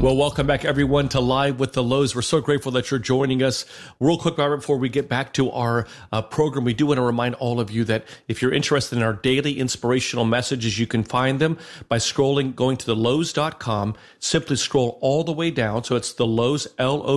Well, welcome back, everyone, to Live with the Lows. We're so grateful that you're joining us. Real quick, Robert, before we get back to our program, we do want to remind all of you that if you're interested in our daily inspirational messages, you can find them by going to thelows.com. Simply scroll all the way down. So it's the Lows,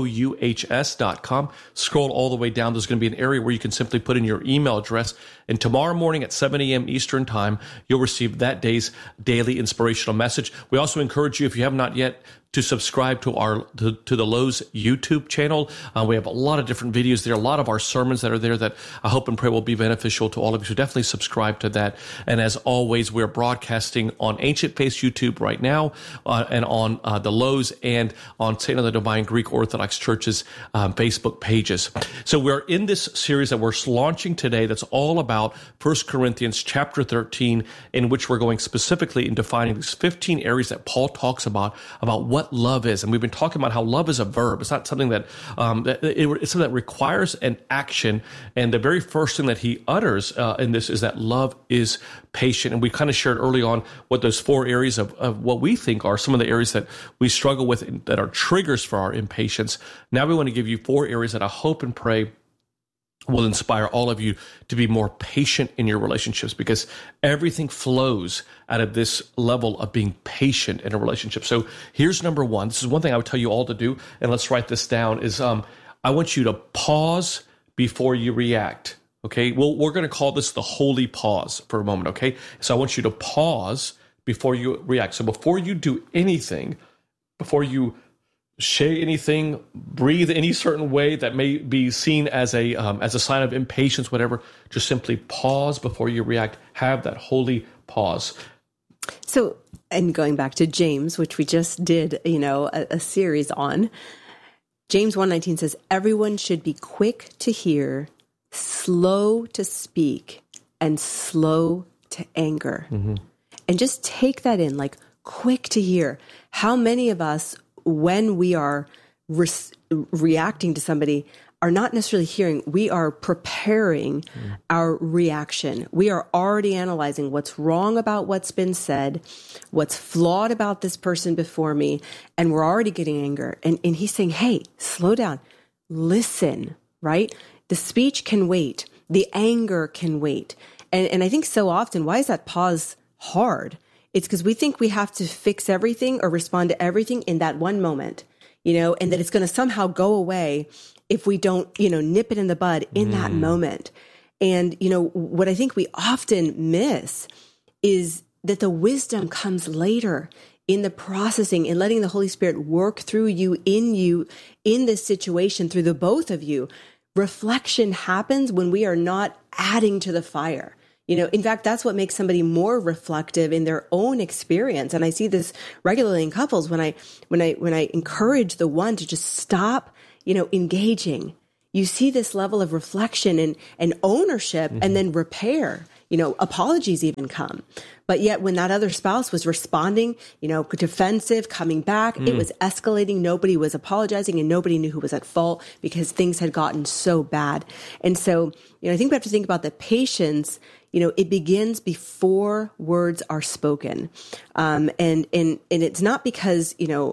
LOUHS.com. Scroll all the way down. There's going to be an area where you can simply put in your email address. And tomorrow morning at 7 a.m. Eastern Time, you'll receive that day's daily inspirational message. We also encourage you, if you have not yet, to subscribe to the Lows YouTube channel. We have a lot of different videos there, a lot of our sermons that are there that I hope and pray will be beneficial to all of you. So definitely subscribe to that. And as always, we're broadcasting on Ancient Faith YouTube right now, and on the Lows and on St. Anna Divine Greek Orthodox Church's Facebook pages. So we're in this series that we're launching today that's all about 1 Corinthians chapter 13, in which we're going specifically in defining these 15 areas that Paul talks about what love is. And we've been talking about how love is a verb. It's not something that, it's something that requires an action. And the very first thing that he utters in this is that love is patient. And we kind of shared early on what those 4 areas of what we think are some of the areas that we struggle with that are triggers for our impatience. Now we want to give you 4 areas that I hope and pray will inspire all of you to be more patient in your relationships, because everything flows out of this level of being patient in a relationship. So here's number 1. This is one thing I would tell you all to do, and let's write this down, is I want you to pause before you react. Okay, well, we're going to call this the holy pause for a moment, okay? So I want you to pause before you react. So before you do anything, before you say anything, breathe any certain way that may be seen as a sign of impatience, whatever, just simply pause before you react. Have that holy pause. So, and going back to James, which we just did, a series on, James 1:19 says, everyone should be quick to hear, slow to speak, and slow to anger. Mm-hmm. And just take that in, like quick to hear. How many of us, when we are reacting to somebody, are not necessarily hearing, we are preparing our reaction. We are already analyzing what's wrong about what's been said, what's flawed about this person before me, and we're already getting anger. And he's saying, hey, slow down, listen, right? The speech can wait. The anger can wait. And I think so often, why is that pause hard? It's because we think we have to fix everything or respond to everything in that one moment, and that it's going to somehow go away if we don't, nip it in the bud in that moment. And, what I think we often miss is that the wisdom comes later in the processing and letting the Holy Spirit work through you, in this situation, through the both of you. Reflection happens when we are not adding to the fire. In fact, that's what makes somebody more reflective in their own experience. And I see this regularly in couples when I encourage the one to just stop, engaging. You see this level of reflection and ownership, and then repair. Apologies even come. But yet when that other spouse was responding, defensive, coming back, it was escalating. Nobody was apologizing and nobody knew who was at fault because things had gotten so bad. And so, I think we have to think about the patience. It begins before words are spoken. And it's not because,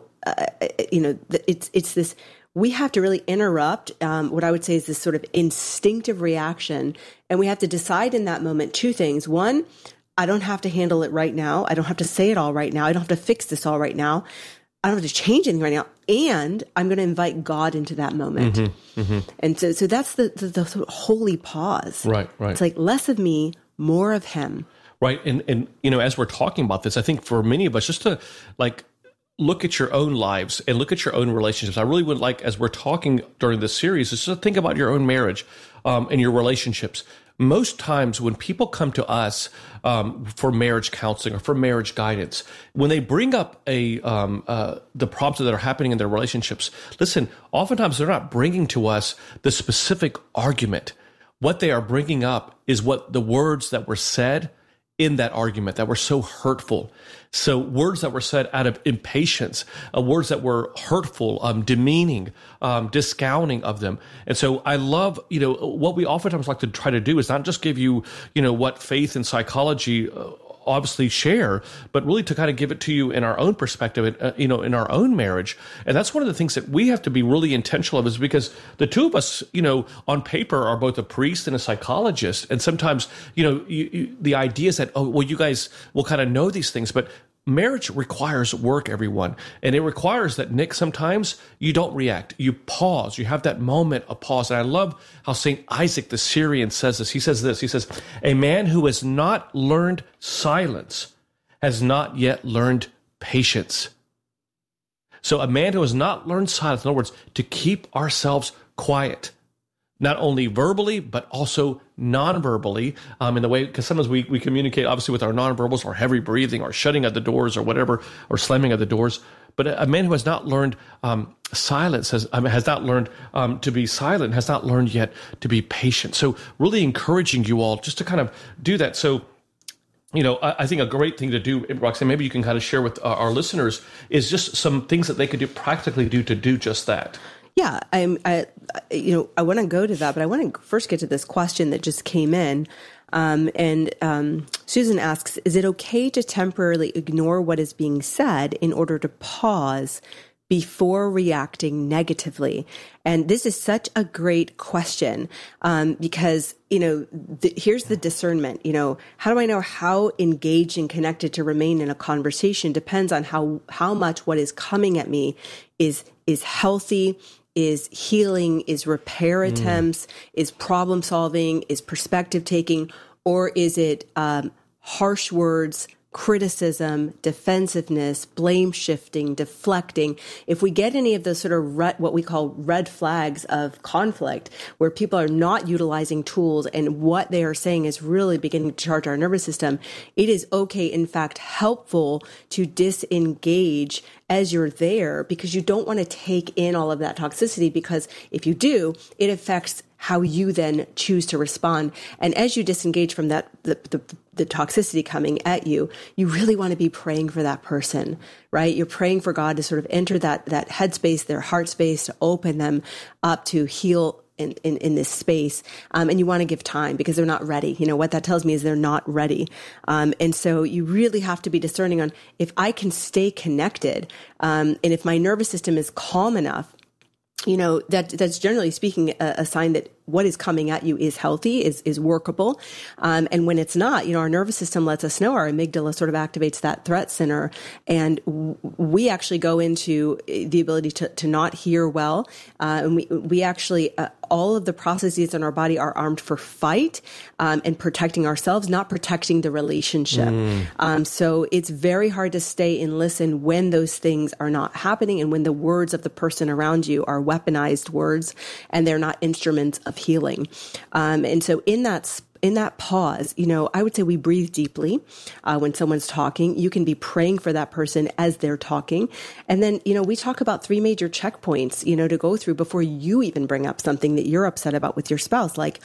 it's this, we have to really interrupt what I would say is this sort of instinctive reaction. And we have to decide in that moment 2 things. 1, I don't have to handle it right now. I don't have to say it all right now. I don't have to fix this all right now. I don't have to change anything right now. And I'm going to invite God into that moment. And so that's the sort of holy pause. Right. It's like less of me, more of him. Right. And as we're talking about this, I think for many of us, just to look at your own lives and look at your own relationships. I really would like, as we're talking during this series, is just to think about your own marriage and your relationships. Most times when people come to us for marriage counseling or for marriage guidance, when they bring up the problems that are happening in their relationships, listen, oftentimes they're not bringing to us the specific argument. What they are bringing up is what the words that were said in that argument that were so hurtful. So words that were said out of impatience, words that were hurtful, demeaning, discounting of them. And so I love, what we oftentimes like to try to do is not just give you, what faith and psychology obviously share, but really to kind of give it to you in our own perspective, in our own marriage. And that's one of the things that we have to be really intentional of, is because the two of us, on paper are both a priest and a psychologist. And sometimes, the idea is that, oh, well, you guys will kind of know these things, but marriage requires work, everyone. And it requires that, Nick, sometimes you don't react. You pause. You have that moment of pause. And I love how St. Isaac the Syrian says this. He says, a man who has not learned silence has not yet learned patience. So a man who has not learned silence, in other words, to keep ourselves quiet, not only verbally, but also non-verbally, in the way, because sometimes we communicate, obviously, with our non-verbals, or heavy breathing, or shutting of the doors, or whatever, or slamming of the doors. But a man who has not learned silence, has not learned to be silent, has not learned yet to be patient. So really encouraging you all just to kind of do that. So, I think a great thing to do, Roxanne, maybe you can kind of share with our listeners, is just some things that they could practically do to do just that. Yeah, I want to go to that, but I want to first get to this question that just came in. Susan asks, is it okay to temporarily ignore what is being said in order to pause before reacting negatively? And this is such a great question, because, here's the discernment. How do I know how engaged and connected to remain in a conversation depends on how much what is coming at me is healthy, is healing, is repair attempts, is problem solving, is perspective taking, or is it harsh words, criticism, defensiveness, blame shifting, deflecting? If we get any of those sort of what we call red flags of conflict, where people are not utilizing tools and what they are saying is really beginning to charge our nervous system, it is okay, in fact, helpful to disengage as you're there, because you don't want to take in all of that toxicity, because if you do, it affects how you then choose to respond. And as you disengage from that, the toxicity coming at you, you really want to be praying for that person, right? You're praying for God to sort of enter that headspace, their heart space, to open them up to heal in this space. And you want to give time, because they're not ready. What that tells me is they're not ready. And so you really have to be discerning on, if I can stay connected, and if my nervous system is calm enough, that's generally speaking a sign that what is coming at you is healthy, is workable. And when it's not, our nervous system lets us know. Our amygdala sort of activates that threat center. And we actually go into the ability to not hear well. And we actually, all of the processes in our body are armed for fight, and protecting ourselves, not protecting the relationship. So it's very hard to stay and listen when those things are not happening, and when the words of the person around you are weaponized words and they're not instruments of healing. And so in that pause, I would say we breathe deeply when someone's talking. You can be praying for that person as they're talking. And then, we talk about 3 major checkpoints, to go through before you even bring up something that you're upset about with your spouse. Like,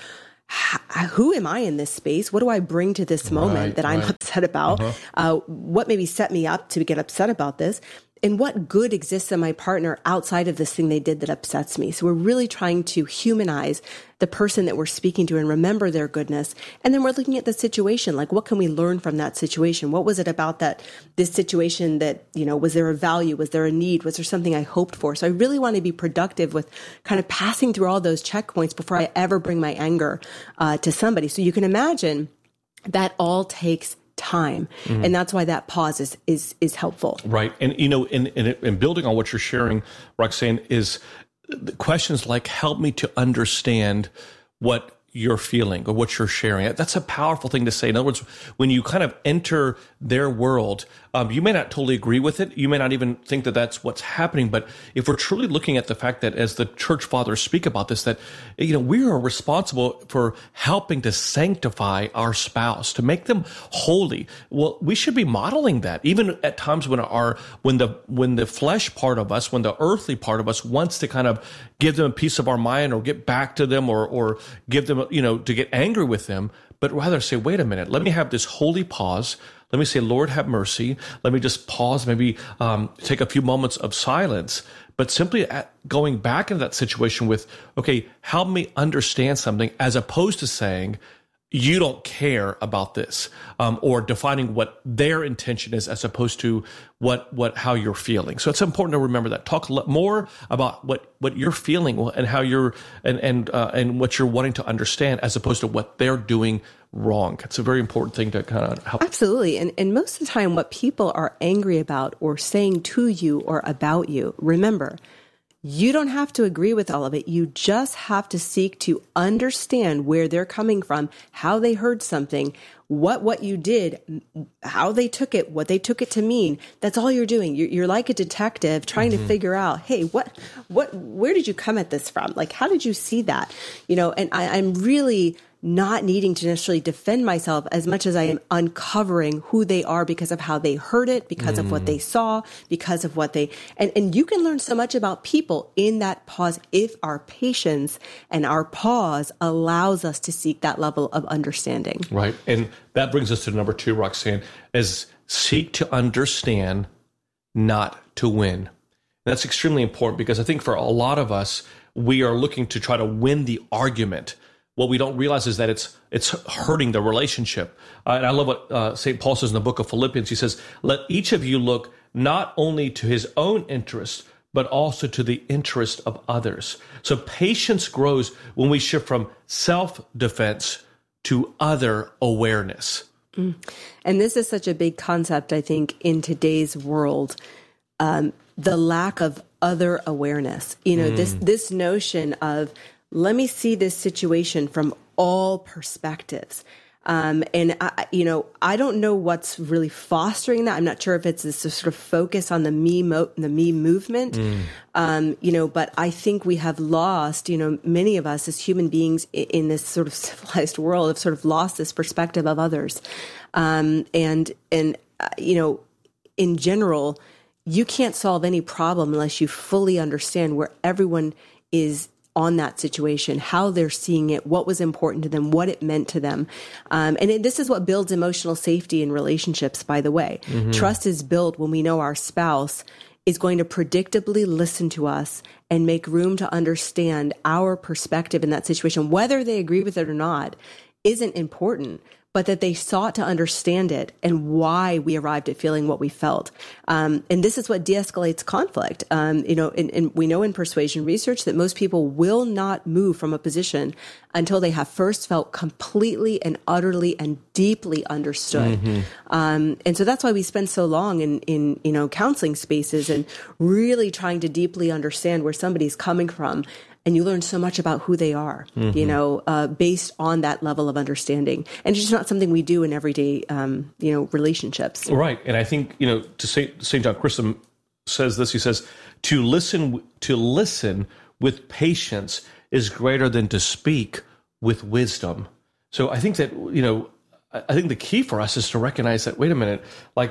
who am I in this space? What do I bring to this moment that I'm upset about? What maybe set me up to get upset about this? And what good exists in my partner outside of this thing they did that upsets me? So we're really trying to humanize the person that we're speaking to and remember their goodness. And then we're looking at the situation, like, what can we learn from that situation? What was it about this situation that, was there a value? Was there a need? Was there something I hoped for? So I really want to be productive with kind of passing through all those checkpoints before I ever bring my anger to somebody. So you can imagine that all takes time. And that's why that pause is helpful. Right. And, in building on what you're sharing, Roxanne, is questions like, help me to understand what you're feeling or what you're sharing. That's a powerful thing to say. In other words, when you kind of enter their world, you may not totally agree with it. You may not even think that that's what's happening. But if we're truly looking at the fact that, as the church fathers speak about this, that, we are responsible for helping to sanctify our spouse, to make them holy. Well, we should be modeling that, even at times when the flesh part of us, when the earthly part of us wants to kind of give them a piece of our mind, or get back to them, or give them, to get angry with them, but rather say, wait a minute, let me have this holy pause. Let me say, Lord, have mercy. Let me just pause, maybe take a few moments of silence, but simply going back into that situation with, okay, help me understand something, as opposed to saying, you don't care about this, or defining what their intention is as opposed to how you're feeling. So it's important to remember that. Talk more about what you're feeling and how you're and what you're wanting to understand as opposed to what they're doing wrong. It's a very important thing to kind of help. Absolutely. And most of the time, what people are angry about or saying to you or about you, remember, you don't have to agree with all of it. You just have to seek to understand where they're coming from, how they heard something, what you did, how they took it, what they took it to mean. That's all you're doing. You're like a detective trying to figure out, hey, where did you come at this from? Like, how did you see that? And I'm really not needing to necessarily defend myself as much as I am uncovering who they are because of how they heard it, because of what they saw, because of what and you can learn so much about people in that pause if our patience and our pause allows us to seek that level of understanding. Right. And that brings us to number 2, Roxanne, is seek to understand, not to win. That's extremely important because I think for a lot of us, we are looking to try to win the argument. What we don't realize is that it's hurting the relationship. And I love what St. Paul says in the book of Philippians. He says, let each of you look not only to his own interest, but also to the interest of others. So patience grows when we shift from self-defense to other awareness. And this is such a big concept, I think, in today's world. The lack of other awareness. This notion of, let me see this situation from all perspectives. And I don't know what's really fostering that. I'm not sure if it's this sort of focus on the me movement. But I think we have lost, many of us as human beings in this sort of civilized world have sort of lost this perspective of others. In general, you can't solve any problem unless you fully understand where everyone is on that situation, how they're seeing it, what was important to them, what it meant to them. This is what builds emotional safety in relationships, by the way. Trust is built when we know our spouse is going to predictably listen to us and make room to understand our perspective in that situation. Whether they agree with it or not isn't important, but that they sought to understand it and why we arrived at feeling what we felt. And this is what de-escalates conflict. And we know in persuasion research that most people will not move from a position until they have first felt completely and utterly and deeply understood. And so that's why we spend so long in counseling spaces and really trying to deeply understand where somebody's coming from. And you learn so much about who they are, based on that level of understanding. And it's just not something we do in everyday, relationships. Right. And I think, to St. John Chrysostom says this, he says, to listen with patience is greater than to speak with wisdom. So I think that, I think the key for us is to recognize that, wait a minute,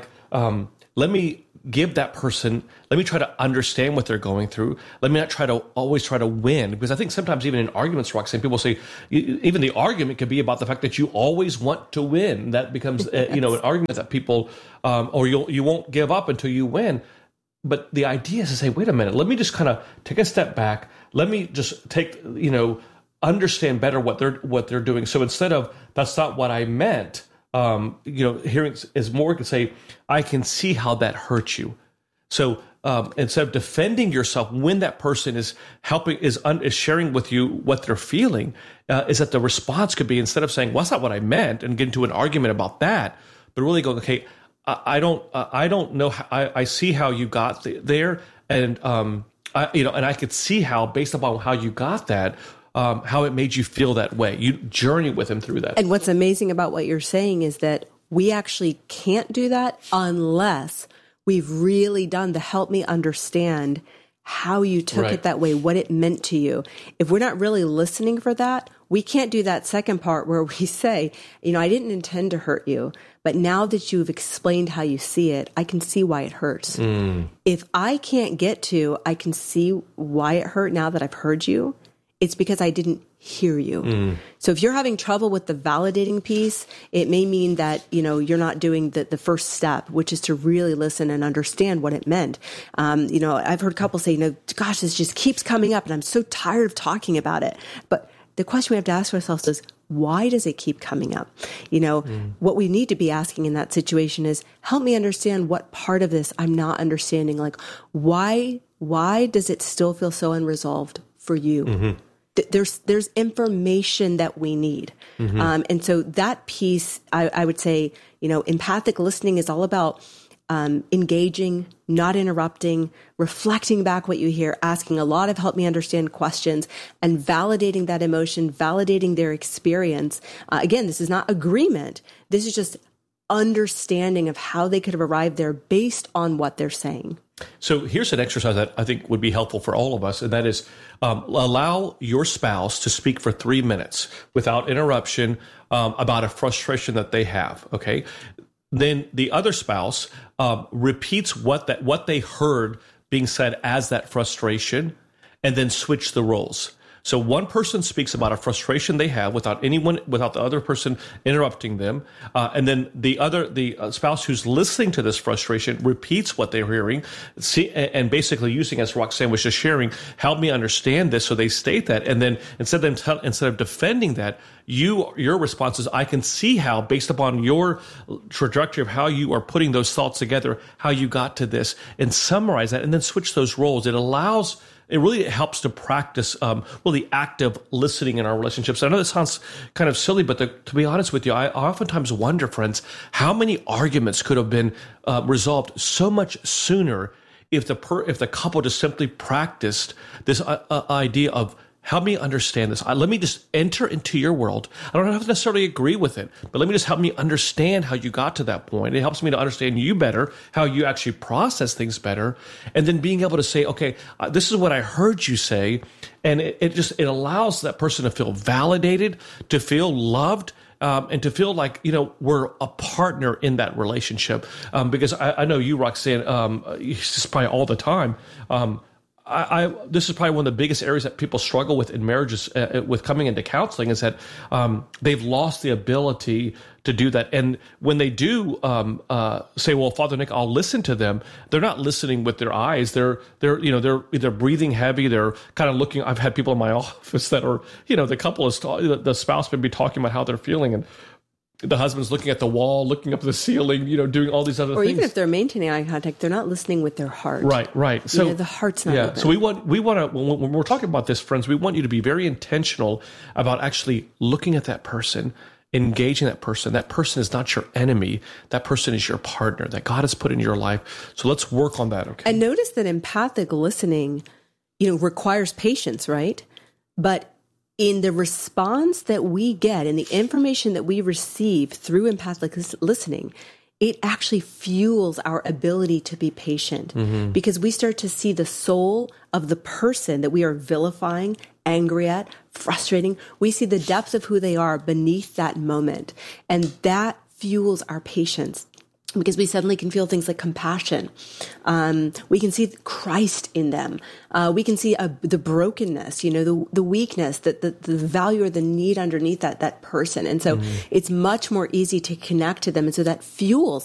let me give that person, let me try to understand what they're going through. Let me not always try to win. Because I think sometimes even in arguments, Roxanne, people say, even the argument could be about the fact that you always want to win. That becomes, an argument that people, or you won't give up until you win. But the idea is to say, wait a minute, let me just kind of take a step back. Let me just understand better what they're doing. So instead of, that's not what I meant, hearing is more to say, I can see how that hurts you. So instead of defending yourself when that person is helping, is sharing with you what they're feeling, is that the response could be, instead of saying, well, that's not what I meant, and get into an argument about that, but really going, okay, I don't know how, I see how you got there, and and I could see how, based upon how you got that, how it made you feel that way. You journey with him through that. And what's amazing about what you're saying is that we actually can't do that unless we've really done the help me understand how you took it that way, what it meant to you. If we're not really listening for that, we can't do that second part where we say, I didn't intend to hurt you, but now that you've explained how you see it, I can see why it hurts. If I can't get to, I can see why it hurt now that I've heard you, it's because I didn't hear you. So if you're having trouble with the validating piece, it may mean that, you're not doing the first step, which is to really listen and understand what it meant. I've heard couples say, gosh, this just keeps coming up and I'm so tired of talking about it. But the question we have to ask ourselves is, why does it keep coming up? What we need to be asking in that situation is, help me understand what part of this I'm not understanding. Like, why does it still feel so unresolved for you? There's information that we need. And so that piece, I would say, empathic listening is all about engaging, not interrupting, reflecting back what you hear, asking a lot of help me understand questions, and validating that emotion, validating their experience. Again, this is not agreement. This is just understanding of how they could have arrived there based on what they're saying. So here's an exercise that I think would be helpful for all of us, and that is allow your spouse to speak for 3 minutes without interruption about a frustration that they have, okay? Then the other spouse repeats what they heard being said as that frustration, and then switch the roles. So one person speaks about a frustration they have without the other person interrupting them, and then the spouse who's listening to this frustration repeats what they're hearing, and basically using, as Roxanne was just sharing, help me understand this. So they state that, and then instead of defending that, your response is, I can see how, based upon your trajectory of how you are putting those thoughts together, how you got to this, and summarize that, and then switch those roles. It really helps to practice really active listening in our relationships. I know this sounds kind of silly, but to be honest with you, I oftentimes wonder, friends, how many arguments could have been resolved so much sooner if the couple just simply practiced this idea of, help me understand this. Let me just enter into your world. I don't have to necessarily agree with it, but let me just help me understand how you got to that point. It helps me to understand you better, how you actually process things better, and then being able to say, okay, this is what I heard you say, and it allows that person to feel validated, to feel loved, and to feel like, we're a partner in that relationship. Because I know you, Roxanne, just probably all the time. This is probably one of the biggest areas that people struggle with in marriages, with coming into counseling, is that they've lost the ability to do that. And when they do say, "Well, Father Nick, I'll listen to them," they're not listening with their eyes. They're either breathing heavy. They're kind of looking. I've had people in my office that are, the couple is the spouse may be talking about how they're feeling, and the husband's looking at the wall, looking up at the ceiling, doing all these other things. Or even if they're maintaining eye contact, they're not listening with their heart. Right. So the heart's not open. So we want to, when we're talking about this, friends, we want you to be very intentional about actually looking at that person, engaging that person. That person is not your enemy. That person is your partner that God has put in your life. So let's work on that, okay? And notice that empathic listening, requires patience, right? But in the response that we get and the information that we receive through empathic listening, it actually fuels our ability to be patient, because we start to see the soul of the person that we are vilifying, angry at, frustrating. We see the depth of who they are beneath that moment. And that fuels our patience, because we suddenly can feel things like compassion. We can see Christ in them. We can see the brokenness, the weakness, the value or the need underneath that person. And so it's much more easy to connect to them. And so that fuels